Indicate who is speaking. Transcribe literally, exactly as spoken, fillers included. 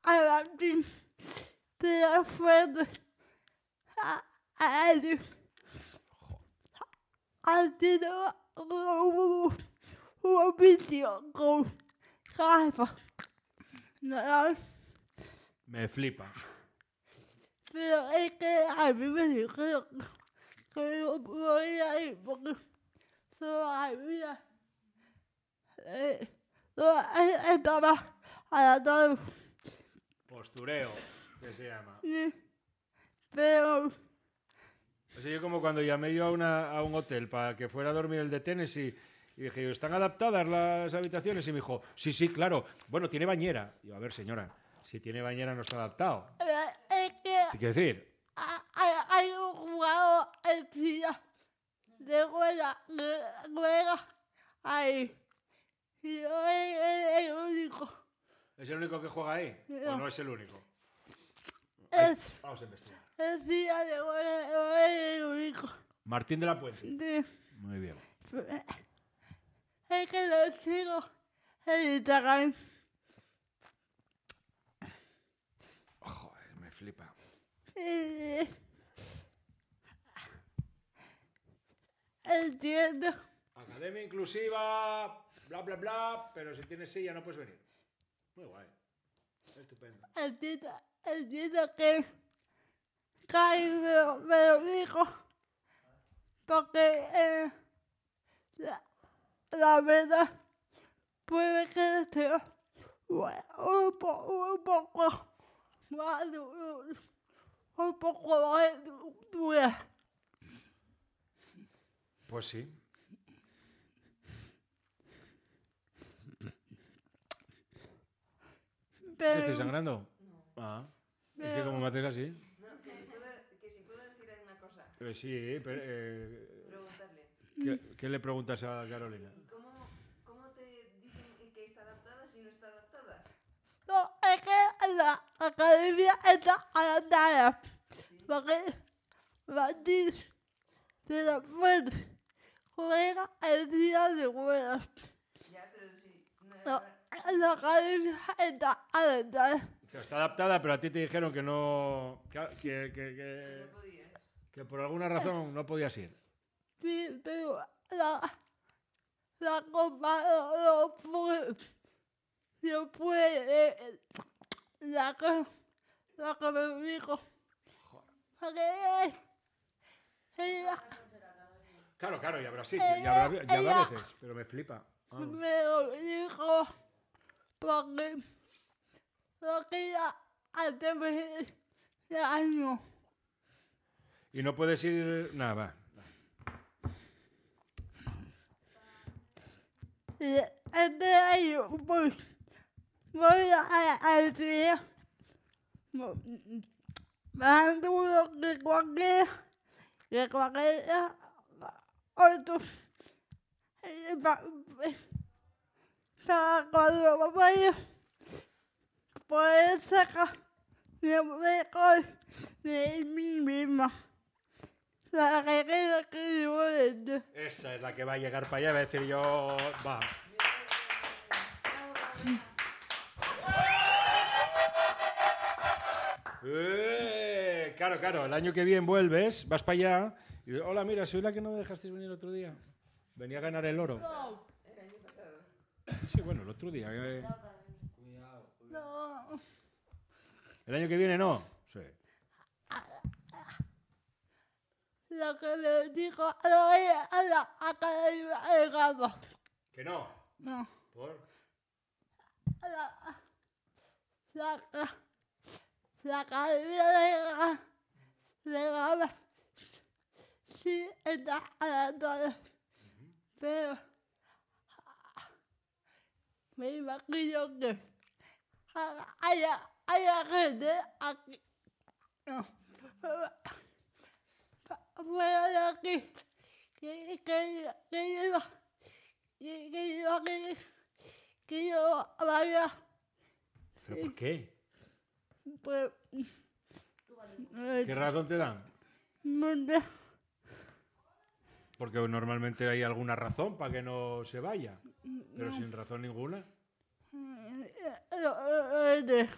Speaker 1: a Martín, pero fuerte. A, a él. Ha sido un, un vídeo con gafas. No,
Speaker 2: Me flipa.
Speaker 1: pero es que a mí me dijeron que no podía ir porque solo había. Eh, no, eh, estaba adaptado.
Speaker 2: Postureo, que se llama.
Speaker 1: Sí, pero
Speaker 2: O sea, yo como cuando llamé yo a, una, a un hotel para que fuera a dormir el de Tennessee y dije yo, ¿están adaptadas las habitaciones? Y me dijo, sí, sí, claro. Bueno, tiene bañera. Y yo, a ver, señora, si tiene bañera no está adaptado.
Speaker 1: eh, es que
Speaker 2: ¿Qué quiero decir?
Speaker 1: ha- hay, hay un jugador en China de juega, que juega ahí. Y yo es el único.
Speaker 2: ¿Es el único que juega ahí? ¿O no es el único? Ay,
Speaker 1: Es
Speaker 2: vamos a investigar.
Speaker 1: el China de juega, yo es el único.
Speaker 2: Martín de la Puente.
Speaker 1: Sí.
Speaker 2: Muy bien.
Speaker 1: Es que lo sigo en Instagram.
Speaker 2: Joder, me flipa.
Speaker 1: Y entiendo.
Speaker 2: Academia inclusiva, bla, bla, bla, pero si tienes silla no puedes venir. Muy guay. Estupendo.
Speaker 1: Entiendo, entiendo que Kai me, lo- me lo dijo porque eh, la, la verdad puede que esté bueno, un, po, un poco más duro, un poco más du- dura.
Speaker 2: Pues sí. ¿Te estoy
Speaker 1: Pero,
Speaker 2: sangrando? Ah. Es que
Speaker 1: pero
Speaker 2: como me haces así.
Speaker 3: No, que, si puedo, que si puedo decir alguna cosa,
Speaker 2: Eh, sí, pero, eh,
Speaker 3: preguntarle.
Speaker 2: ¿qué, qué le preguntas a Carolina?
Speaker 3: ¿Y cómo, cómo te dicen que está adaptada si no está adaptada?
Speaker 1: no, es que la academia está adaptada porque Martín de la Fuente juega el día de juegos.
Speaker 3: Ya, pero si no
Speaker 1: No,
Speaker 3: era...
Speaker 1: la academia está adaptada.
Speaker 2: Que está adaptada, pero a ti te dijeron que no. Que, que, que, que-
Speaker 3: No podías.
Speaker 2: que por alguna razón no podías ir.
Speaker 1: Sí, pero la, la copa no, no puede. No puede. eh, La que, la que me dijo. Porque ella
Speaker 2: Claro, claro, y habrá sitios, y habrá, y habrá veces, pero me flipa. Ah.
Speaker 1: me lo dijo porque lo quería hacer de año.
Speaker 2: Y no puedes ir. Nada, va.
Speaker 1: Y este año, pues, voy a, a estudiar más duro que cualquier, que cualquier otro. Y pa- Para cuando me vaya, poder sacar lo mejor de mí misma. La que quiero que yo venda.
Speaker 2: Esa es la que va a llegar para allá, va a decir yo. Va. Eh, claro, claro, el año que viene vuelves, vas para allá y dices, hola, mira, soy la que no me dejasteis venir el otro día. Venía a ganar el oro.
Speaker 3: El año pasado.
Speaker 2: Sí, bueno, el otro día. eh.
Speaker 1: No.
Speaker 2: ¿El año que viene no? Sí.
Speaker 1: Lo que le digo a ella a la academia de Gama.
Speaker 2: ¿Que no?
Speaker 1: No.
Speaker 2: ¿Por?
Speaker 1: La, la, la academia de Gama. De Gama. Sí, está adaptada. Pero me imagino que haya, haya gente aquí. No. Fuera de aquí. Que, que, que yo, que, que yo, que, que yo vaya.
Speaker 2: ¿Pero por qué?
Speaker 1: Pues.
Speaker 2: ¿Qué razón te dan?
Speaker 1: No sé.
Speaker 2: Porque normalmente hay alguna razón para que no se vaya. Pero sin razón ninguna.
Speaker 1: No, no sé.